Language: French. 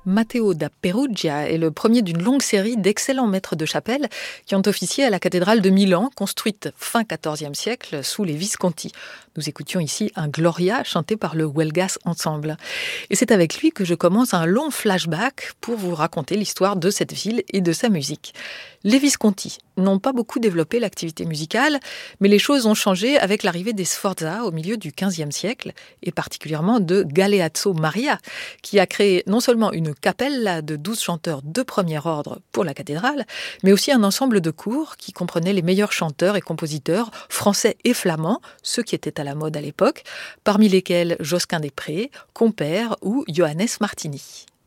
Matteo da Perugia est le premier d'une longue série d'excellents maîtres de chapelle qui ont officié à la cathédrale de Milan, construite fin XIVe siècle sous les Visconti. Nous écoutions ici un Gloria chanté par le Huelgas Ensemble. Et c'est avec lui que je commence un long flashback pour vous raconter l'histoire de cette ville et de sa musique. Les Visconti n'ont pas beaucoup développé l'activité musicale, mais les choses ont changé avec l'arrivée des Sforza au milieu du XVe siècle, et particulièrement de Galeazzo Maria, qui a créé non seulement une cappella de 12 chanteurs de premier ordre pour la cathédrale, mais aussi un ensemble de chœurs qui comprenait les meilleurs chanteurs et compositeurs français et flamands, ceux qui étaient à la mode à l'époque, parmi lesquels Josquin des Prés, Compère ou Johannes Martini.